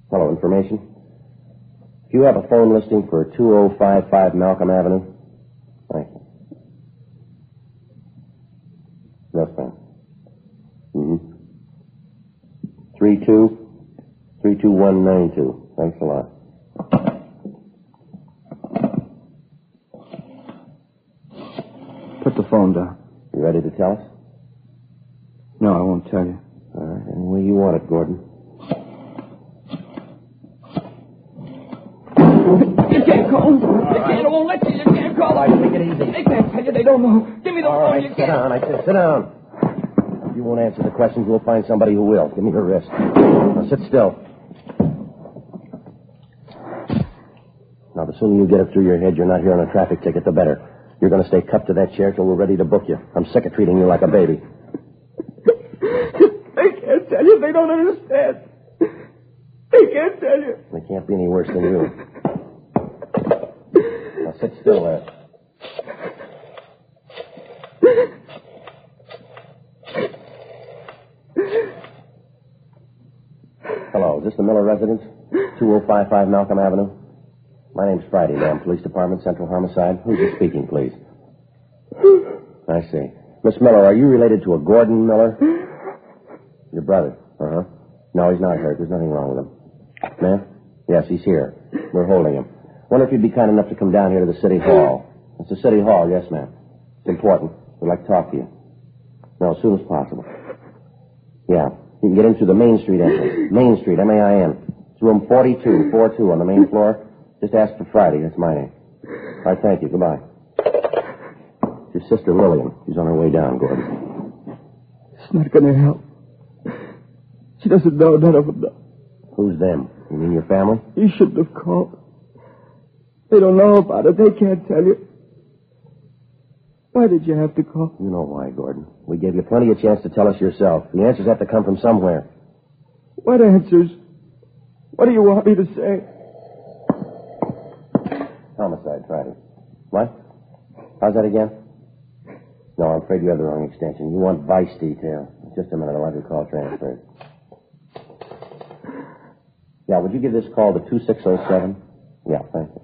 Hello, information? Do you have a phone listing for 2055 Malcolm Avenue? Thank you. Yes, ma'am. 32192. Thanks a lot. Put the phone down. You ready to tell us? No, I won't tell you. All right, any way you want it, Gordon. You can't call them. They won't let you. You can't call them. All right, take it easy. They can't tell you. They don't know. Give me the phone. All right, You sit can't. down. I said sit down. If you won't answer the questions, we'll find somebody who will. Give me your wrist. Now, sit still. Now, the sooner you get it through your head you're not here on a traffic ticket, the better. You're going to stay cuffed to that chair till we're ready to book you. I'm sick of treating you like a baby. They can't tell you. They don't understand. They can't tell you. They can't be any worse than you. Now, sit still there. Hello, is this the Miller residence? 2055 Malcolm Avenue? My name's Friday, ma'am. Police Department, Central Homicide. Who's you speaking, please? I see. Miss Miller, are you related to a Gordon Miller? Your brother? Uh-huh. No, he's not hurt. There's nothing wrong with him. Ma'am? Yes, he's here. We're holding him. Wonder if you'd be kind enough to come down here to the City Hall. It's the City Hall, yes, ma'am. It's important. We'd like to talk to you. No, as soon as possible. Yeah. You can get in through the Main Street entrance. Main Street, M-A-I-N. It's room 4242 on the main floor. Just ask for Friday. That's my name. All right, thank you. Goodbye. It's your sister Lillian. She's on her way down, Gordon. It's not going to help. She doesn't know. None of them know. Who's them? You mean your family? You shouldn't have called. They don't know about it. They can't tell you. Why did you have to call? You know why, Gordon. We gave you plenty of chance to tell us yourself. The answers have to come from somewhere. What answers? What do you want me to say? Homicide, Friday. What? How's that again? No, I'm afraid you have the wrong extension. You want vice detail. Just a minute. I'll have your call transferred. Yeah, would you give this call to 2607? Yeah, thank you.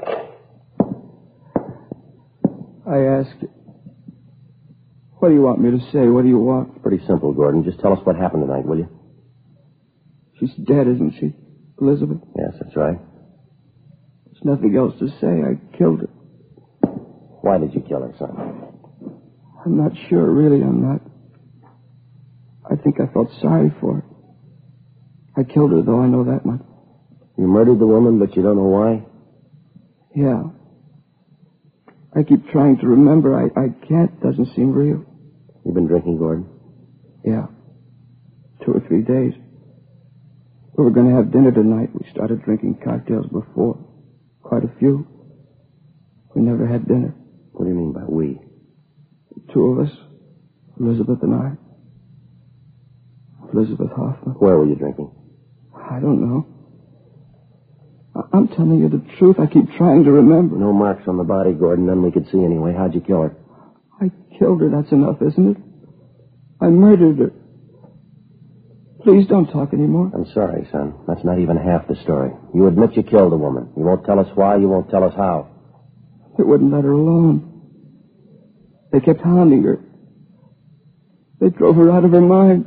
I asked you. What do you want me to say? What do you want? It's pretty simple, Gordon. Just tell us what happened tonight, will you? She's dead, isn't she? Elizabeth? Yes, that's right. There's nothing else to say. I killed her. Why did you kill her, son? I'm not sure, really. I'm not. I think I felt sorry for her. I killed her, though. I know that much. You murdered the woman, but you don't know why? Yeah. I keep trying to remember. I can't. Doesn't seem real. You've been drinking, Gordon? Yeah. 2 or 3 days. We were going to have dinner tonight. We started drinking cocktails before. Quite a few. We never had dinner. What do you mean by we? The 2 of us. Elizabeth and I. Elizabeth Hoffman. Where were you drinking? I don't know. I'm telling you the truth. I keep trying to remember. No marks on the body, Gordon. None we could see anyway. How'd you kill her? I killed her. That's enough, isn't it? I murdered her. Please don't talk anymore. I'm sorry, son. That's not even half the story. You admit you killed a woman. You won't tell us why. You won't tell us how. They wouldn't let her alone. They kept hounding her. They drove her out of her mind.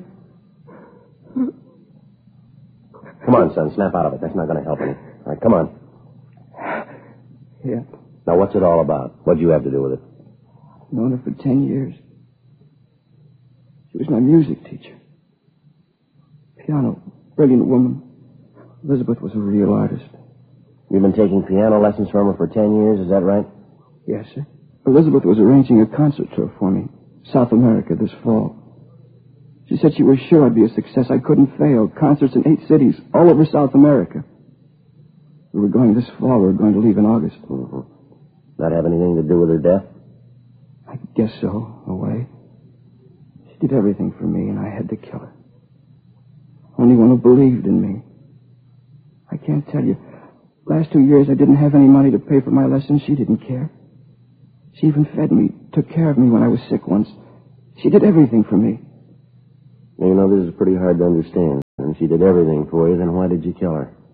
Come on, son. Snap out of it. That's not going to help any. All right, come on. Yeah. Now, what's it all about? What'd you have to do with it? I've known her for 10 years. She was my music teacher. Piano. Brilliant woman. Elizabeth was a real artist. You've been taking piano lessons from her for 10 years, is that right? Yes, sir. Elizabeth was arranging a concert tour for me. South America this fall. She said she was sure I'd be a success. I couldn't fail. Concerts in 8 cities, all over South America. We were going this fall. We were going to leave in August. Mm-hmm. That have anything to do with her death? I guess so, in a way. She did everything for me, and I had to kill her. Only one who believed in me. I can't tell you. Last 2 years, I didn't have any money to pay for my lessons. She didn't care. She even fed me, took care of me when I was sick once. She did everything for me. You know, this is pretty hard to understand. And she did everything for you, then why did you kill her?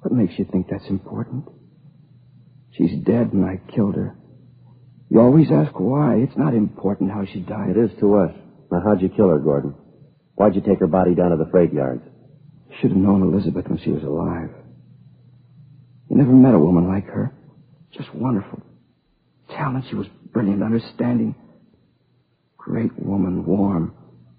What makes you think that's important? She's dead and I killed her. You always ask why. It's not important how she died. It is to us. Now, how'd you kill her, Gordon? Why'd you take her body down to the freight yards? Should have known Elizabeth when she was alive. You never met a woman like her. Just wonderful. Talent, she was brilliant, understanding. Great woman, warm.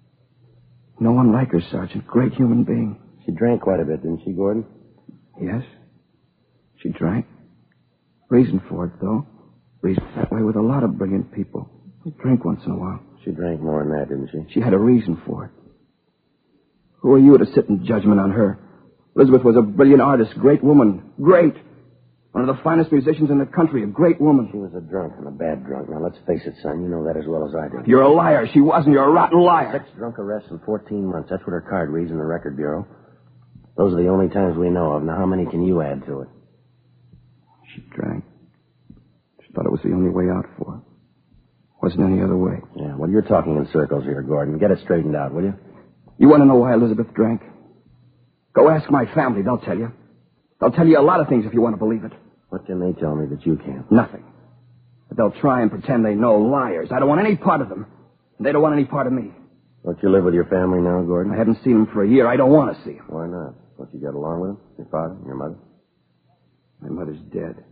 No one like her, Sergeant. Great human being. She drank quite a bit, didn't she, Gordon? Yes. She drank. Reason for it, though. Reason that way with a lot of brilliant people. They drink once in a while. She drank more than that, didn't she? She had a reason for it. Who are you to sit in judgment on her? Elizabeth was a brilliant artist, great woman. Great. One of the finest musicians in the country, a great woman. She was a drunk and a bad drunk. Now, let's face it, son. You know that as well as I do. You're a liar. She wasn't. You're a rotten liar. 6 drunk arrests in 14 months. That's what her card reads in the record bureau. Those are the only times we know of. Now, how many can you add to it? She drank. She thought it was the only way out for her. Wasn't any other way. Yeah, well, you're talking in circles here, Gordon. Get it straightened out, will you? You want to know why Elizabeth drank? Go ask my family. They'll tell you. They'll tell you a lot of things if you want to believe it. What can they tell me that you can't? Nothing. But they'll try and pretend they know. Liars. I don't want any part of them. And they don't want any part of me. Don't you live with your family now, Gordon? I haven't seen them for a year. I don't want to see them. Why not? Don't you get along with them? Your father? Your mother? My mother's dead.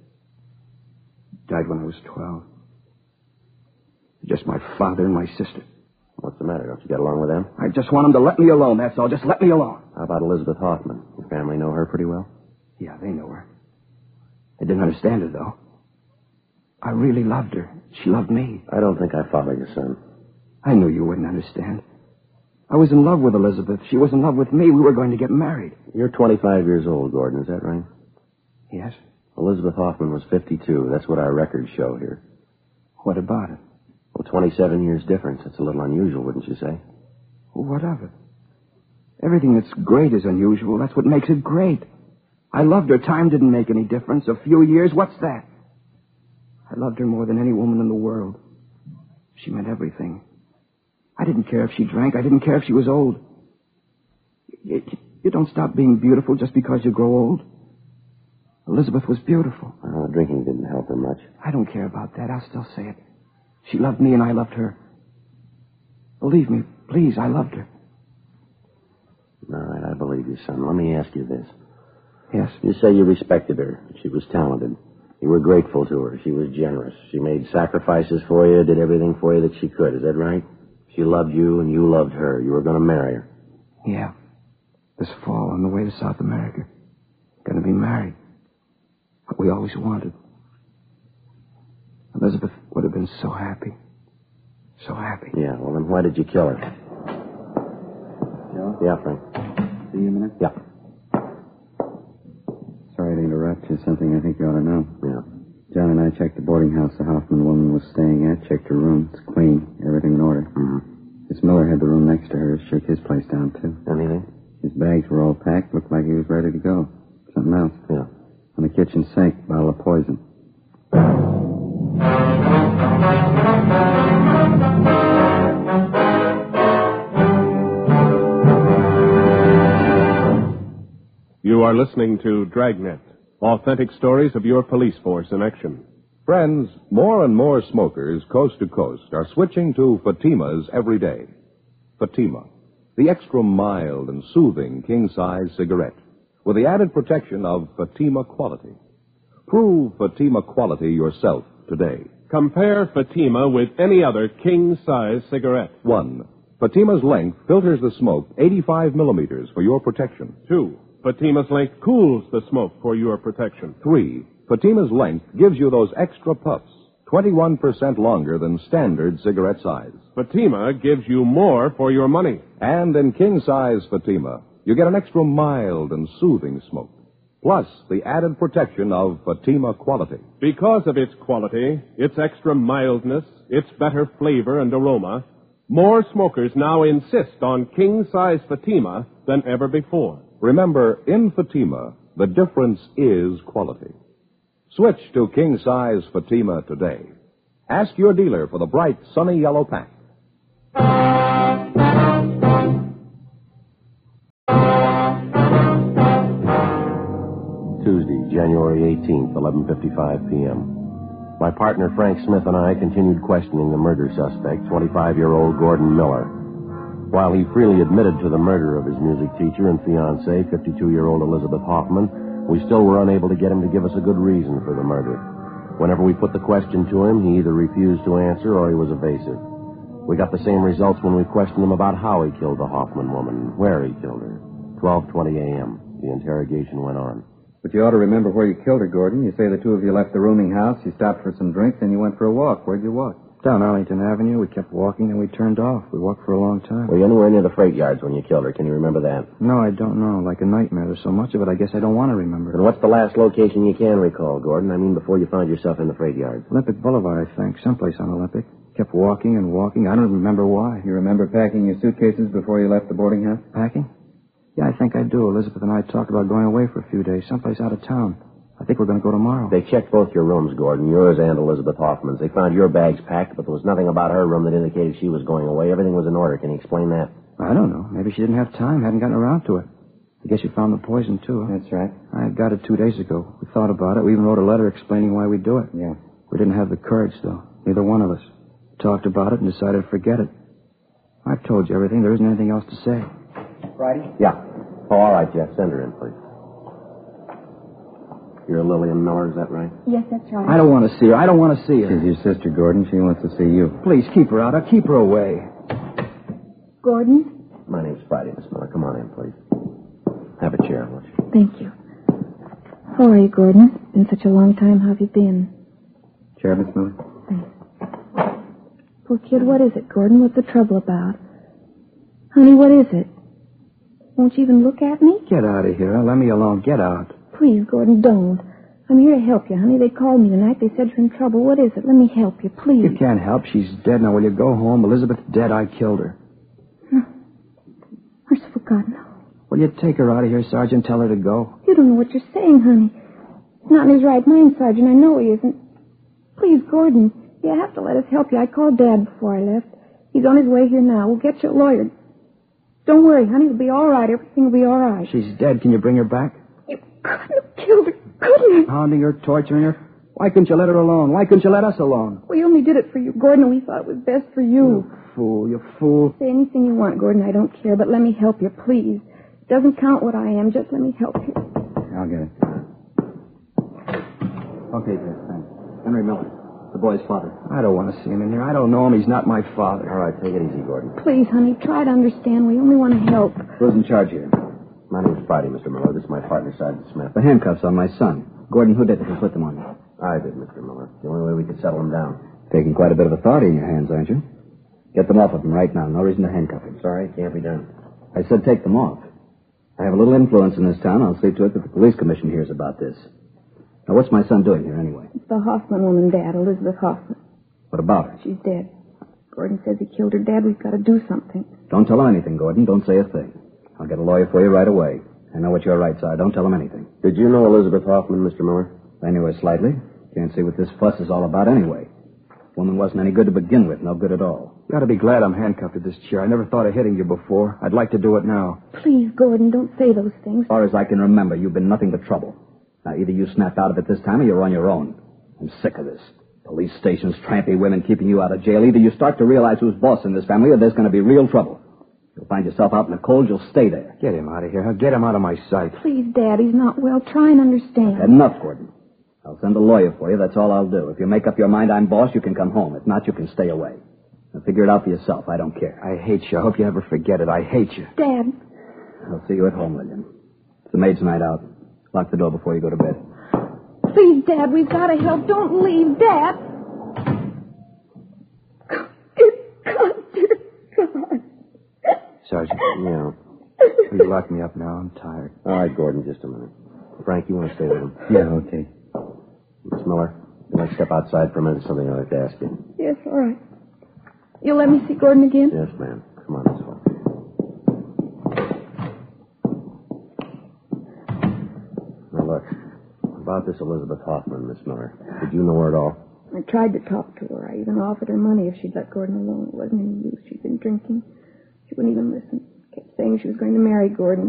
Died when I was 12. Just my father and my sister. What's the matter? Don't you get along with them? I just want them to let me alone, that's all. Just let me alone. How about Elizabeth Hoffman? Your family know her pretty well? Yeah, they know her. I didn't understand her, though. I really loved her. She loved me. I don't think I follow you, son. I knew you wouldn't understand. I was in love with Elizabeth. She was in love with me. We were going to get married. You're 25 years old, Gordon. Is that right? Yes. Elizabeth Hoffman was 52. That's what our records show here. What about it? Well, 27 years difference. That's a little unusual, wouldn't you say? What of it? Everything that's great is unusual. That's what makes it great. I loved her. Time didn't make any difference. A few years, what's that? I loved her more than any woman in the world. She meant everything. I didn't care if she drank. I didn't care if she was old. You don't stop being beautiful just because you grow old. Elizabeth was beautiful. Well, drinking didn't help her much. I don't care about that. I'll still say it. She loved me and I loved her. Believe me, please, I loved her. All right, I believe you, son. Let me ask you this. Yes? You say you respected her. She was talented. You were grateful to her. She was generous. She made sacrifices for you, did everything for you that she could. Is that right? She loved you and you loved her. You were going to marry her. Yeah. This fall on the way to South America. Going to be married. What we always wanted. Elizabeth would have been so happy. So happy. Yeah, well, then why did you kill her? Joe? Yeah, Frank. See you a minute? Yeah. Sorry to interrupt you. Something I think you ought to know. Yeah. John and I checked the boarding house the Hoffman woman was staying at. Checked her room. It's clean. Everything in order. Mm-hmm. Miss Miller had the room next to hers. Shook his place down, too. Anything? His bags were all packed. Looked like he was ready to go. Something else. Yeah. On the kitchen sink, bottle of poison. You are listening to Dragnet, authentic stories of your police force in action. Friends, more and more smokers coast to coast are switching to Fatima's every day. Fatima, the extra mild and soothing king-size cigarette, with the added protection of Fatima quality. Prove Fatima quality yourself today. Compare Fatima with any other king-size cigarette. 1. Fatima's length filters the smoke 85 millimeters for your protection. 2. Fatima's length cools the smoke for your protection. 3. Fatima's length gives you those extra puffs, 21% longer than standard cigarette size. Fatima gives you more for your money. And in king-size Fatima, you get an extra mild and soothing smoke, plus the added protection of Fatima quality. Because of its quality, its extra mildness, its better flavor and aroma, more smokers now insist on king-size Fatima than ever before. Remember, in Fatima, the difference is quality. Switch to king-size Fatima today. Ask your dealer for the bright, sunny yellow pack. Tuesday, January 18th, 11:55 p.m. My partner Frank Smith and I continued questioning the murder suspect, 25-year-old Gordon Miller. While he freely admitted to the murder of his music teacher and fiancée, 52-year-old Elizabeth Hoffman, we still were unable to get him to give us a good reason for the murder. Whenever we put the question to him, he either refused to answer or he was evasive. We got the same results when we questioned him about how he killed the Hoffman woman, where he killed her. 12:20 a.m. The interrogation went on. But you ought to remember where you killed her, Gordon. You say the two of you left the rooming house, you stopped for some drink, then you went for a walk. Where'd you walk? Down Arlington Avenue. We kept walking, and we turned off. We walked for a long time. Were you anywhere near the freight yards when you killed her? Can you remember that? No, I don't know. Like a nightmare. There's so much of it, I guess I don't want to remember. And what's the last location you can recall, Gordon? I mean, before you found yourself in the freight yards. Olympic Boulevard, I think. Someplace on Olympic. Kept walking and walking. I don't remember why. You remember packing your suitcases before you left the boarding house? Packing? Yeah, I think I do. Elizabeth and I talked about going away for a few days, someplace out of town. I think we're going to go tomorrow. They checked both your rooms, Gordon, yours and Elizabeth Hoffman's. They found your bags packed, but there was nothing about her room that indicated she was going away. Everything was in order. Can you explain that? I don't know. Maybe she didn't have time, hadn't gotten around to it. I guess you found the poison, too, huh? That's right. I got it 2 days ago. We thought about it. We even wrote a letter explaining why we'd do it. Yeah. We didn't have the courage, though. Neither one of us. Talked about it and decided to forget it. I've told you everything. There isn't anything else to say. Friday? Yeah. Oh, all right, Jeff. Send her in, please. You're Lillian Miller, is that right? Yes, that's right. I don't want to see her. I don't want to see her. She's your sister, Gordon. She wants to see you. Please, keep her out. I'll keep her away. Gordon? My name's Friday, Miss Miller. Come on in, please. Have a chair, won't you? Thank you. How are you, Gordon? Been such a long time. How have you been? Chair, Miss Miller? Thanks. Poor kid, what is it, Gordon? What's the trouble about? Honey, what is it? Won't you even look at me? Get out of here. Let me alone. Get out. Please, Gordon, don't. I'm here to help you, honey. They called me tonight. They said you're in trouble. What is it? Let me help you, please. You can't help. She's dead. Now, will you go home? Elizabeth's dead. I killed her. No. Merciful God, no. Will you take her out of here, Sergeant? Tell her to go. You don't know what you're saying, honey. He's not in his right mind, Sergeant. I know he isn't. Please, Gordon, you have to let us help you. I called Dad before I left. He's on his way here now. We'll get you a lawyer. Don't worry, honey. It'll be all right. Everything will be all right. She's dead. Can you bring her back? You couldn't have killed her, couldn't you? Pounding her, torturing her. Why couldn't you let her alone? Why couldn't you let us alone? We only did it for you, Gordon, and we thought it was best for you. You fool. You fool. Say anything you want, Gordon. I don't care, but let me help you, please. It doesn't count what I am. Just let me help you. I'll get it. Okay, Jeff, thanks. Henry Miller, the boy's father. I don't want to see him in here. I don't know him. He's not my father. All right, take it easy, Gordon. Please, honey, try to understand. We only want to help. Who's in charge here? My name's Friday, Mr. Miller. This is my partner, Sergeant Smith. The handcuffs on my son. Gordon, who did it? Who put them on you? I did, Mr. Miller. The only way we could settle him down. Taking quite a bit of authority in your hands, aren't you? Get them off of him right now. No reason to handcuff him. Sorry, can't be done. I said take them off. I have a little influence in this town. I'll see to it that the police commission hears about this. Now, what's my son doing here anyway? It's the Hoffman woman, Dad, Elizabeth Hoffman. What about her? She's dead. Gordon says he killed her, Dad. We've got to do something. Don't tell him anything, Gordon. Don't say a thing. I'll get a lawyer for you right away. I know what your rights are. Don't tell him anything. Did you know Elizabeth Hoffman, Mr. Miller? I knew her slightly. Can't see what this fuss is all about anyway. Woman wasn't any good to begin with. No good at all. You ought to be glad I'm handcuffed to this chair. I never thought of hitting you before. I'd like to do it now. Please, Gordon, don't say those things. As far as I can remember, you've been nothing but trouble. Now, either you snapped out of it this time or you're on your own. I'm sick of this. Police stations, trampy women keeping you out of jail. Either you start to realize who's boss in this family or there's going to be real trouble. You'll find yourself out in the cold, you'll stay there. Get him out of here. Get him out of my sight. Please, Dad, he's not well. Try and understand. Enough, Gordon. I'll send a lawyer for you. That's all I'll do. If you make up your mind I'm boss, you can come home. If not, you can stay away. Now, figure it out for yourself. I don't care. I hate you. I hope you never forget it. I hate you. Dad. I'll see you at home, Lillian. It's the maid's night out. Lock the door before you go to bed. Please, Dad, we've got to help. Don't leave, Dad. Dear God. Sergeant. Yeah. Will you lock me up now? I'm tired. All right, Gordon, just a minute. Frank, you want to stay with him? Yeah, okay. Miss Miller, you want to step outside for a minute? Something I'd like to ask you. Yes, all right. You'll let me see Gordon again? Yes, ma'am. Come on this way. Now, look. About this Elizabeth Hoffman, Miss Miller. Did you know her at all? I tried to talk to her. I even offered her money if she'd let Gordon alone. It wasn't any use. She'd been drinking. She wouldn't even listen. Kept saying she was going to marry Gordon.